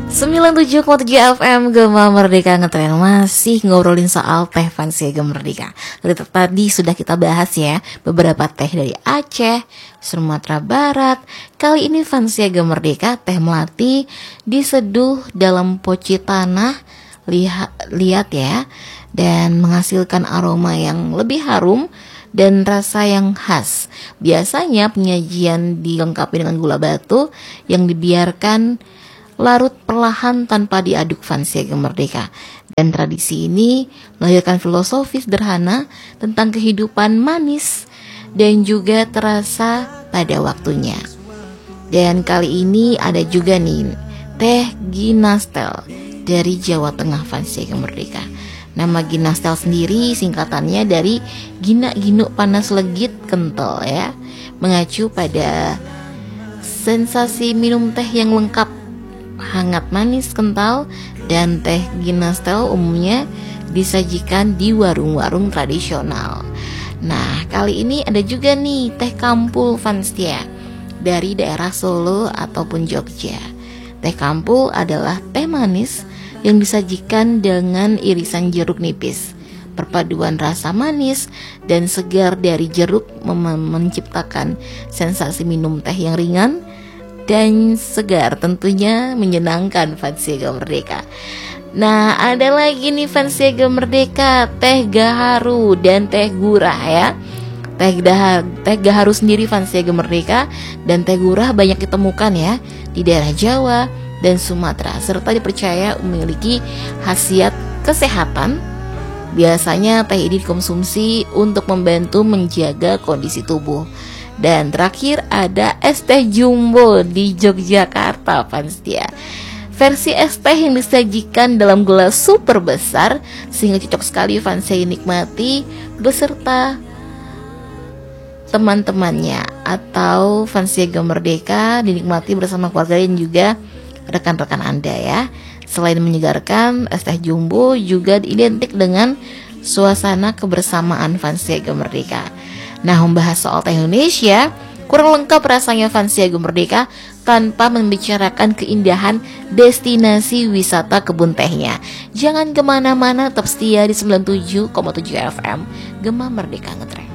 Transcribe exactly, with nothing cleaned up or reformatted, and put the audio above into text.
sembilan puluh tujuh koma tujuh F M Gema Merdeka Ngetren, masih ngobrolin soal teh Fansia Gema Merdeka. Tadi sudah kita bahas ya beberapa teh dari Aceh, Sumatera Barat. Kali ini Fansia Gema Merdeka, teh melati diseduh dalam poci tanah. Lihat, lihat ya, dan menghasilkan aroma yang lebih harum dan rasa yang khas. Biasanya penyajian dilengkapi dengan gula batu yang dibiarkan larut perlahan tanpa diaduk Fansia Gema Merdeka. Dan tradisi ini melahirkan filosofi sederhana tentang kehidupan manis dan juga terasa pada waktunya. Dan kali ini ada juga nih teh Ginastel dari Jawa Tengah Fansia Gema Merdeka. Nama Ginastel sendiri singkatannya dari Gina Ginuk Panas Legit Kental ya, mengacu pada sensasi minum teh yang lengkap, hangat, manis, kental. Dan teh Ginastel umumnya disajikan di warung-warung tradisional. Nah, kali ini ada juga nih teh Kampul Fansia dari daerah Solo ataupun Jogja. Teh Kampul adalah teh manis yang disajikan dengan irisan jeruk nipis. Perpaduan rasa manis dan segar dari jeruk mem- menciptakan sensasi minum teh yang ringan dan segar, tentunya menyenangkan Fansia Gema Merdeka. Nah, ada lagi nih Fansia Gema Merdeka, teh gaharu dan teh gurah ya. Teh, dah, teh gaharu sendiri Fansia Gema Merdeka dan teh gurah banyak ditemukan ya di daerah Jawa dan Sumatera, serta dipercaya memiliki khasiat kesehatan. Biasanya teh ini dikonsumsi untuk membantu menjaga kondisi tubuh. Dan terakhir ada es teh jumbo di Yogyakarta Fansia. Versi es teh yang disajikan dalam gelas super besar sehingga cocok sekali Fansia dinikmati beserta teman-temannya, atau Fansia Gema Merdeka dinikmati bersama keluarga dan juga rekan-rekan Anda ya. Selain menyegarkan, es teh jumbo juga identik dengan suasana kebersamaan Fansia Gema Merdeka. Nah, membahas soal teh Indonesia, kurang lengkap rasanya Fansia Gema Merdeka tanpa membicarakan keindahan destinasi wisata kebun tehnya. Jangan kemana-mana, tetap setia di sembilan puluh tujuh koma tujuh F M Gema Merdeka Ngetren.